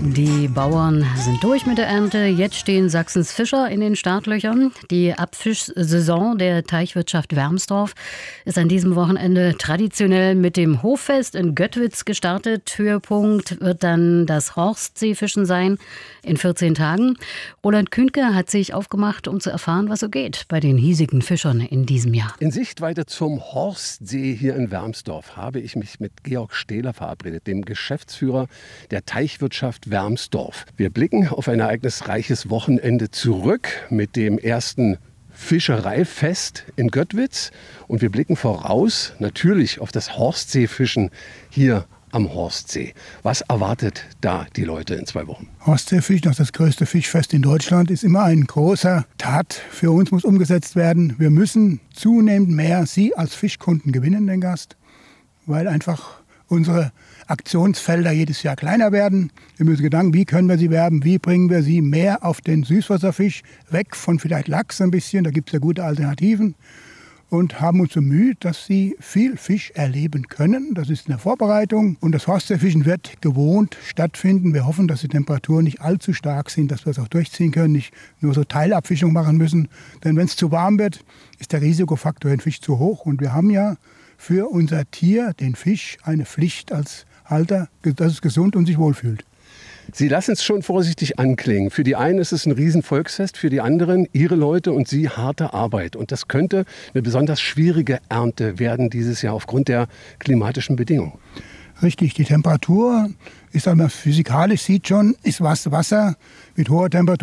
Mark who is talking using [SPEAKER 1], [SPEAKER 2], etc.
[SPEAKER 1] Die Bauern sind durch mit der Ernte. Jetzt stehen Sachsens Fischer in den Startlöchern. Die Abfischsaison der Teichwirtschaft Wermsdorf ist an diesem Wochenende traditionell mit dem Hoffest in Göttwitz gestartet. Höhepunkt wird dann das Horstseefischen sein in 14 Tagen. Roland Kühnke hat sich aufgemacht, um zu erfahren, was so geht bei den hiesigen Fischern in diesem Jahr.
[SPEAKER 2] In Sichtweite zum Horstsee hier in Wermsdorf habe ich mich mit Georg Stehler verabredet, dem Geschäftsführer der Teichwirtschaft Wermsdorf. Wir blicken auf ein ereignisreiches Wochenende zurück mit dem ersten Fischereifest in Göttwitz und wir blicken voraus natürlich auf das Horstseefischen hier am Horstsee. Was erwartet da die Leute in 2 Wochen?
[SPEAKER 3] Horstseefischen, das ist das größte Fischfest in Deutschland, ist immer ein großer Tat. Für uns muss umgesetzt werden. Wir müssen zunehmend mehr Sie als Fischkunden gewinnen, den Gast, weil einfach unsere Aktionsfelder jedes Jahr kleiner werden. Wir müssen Gedanken, wie können wir sie werben, wie bringen wir sie mehr auf den Süßwasserfisch, weg von vielleicht Lachs ein bisschen, da gibt es ja gute Alternativen. Und haben uns bemüht, dass sie viel Fisch erleben können. Das ist eine Vorbereitung und das Horstseefischen wird gewohnt stattfinden. Wir hoffen, dass die Temperaturen nicht allzu stark sind, dass wir es auch durchziehen können, nicht nur so Teilabfischung machen müssen. Denn wenn es zu warm wird, ist der Risikofaktor für den Fisch zu hoch. Und wir haben ja für unser Tier, den Fisch, eine Pflicht als Halter, dass es gesund und sich wohlfühlt.
[SPEAKER 2] Sie lassen es schon vorsichtig anklingen. Für die einen ist es ein Riesenvolksfest, für die anderen, Ihre Leute und Sie, harte Arbeit. Und das könnte eine besonders schwierige Ernte werden dieses Jahr aufgrund der klimatischen Bedingungen.
[SPEAKER 3] Richtig, die Temperatur ist einmal physikalisch, sieht schon, ist Wasser mit hoher Temperatur.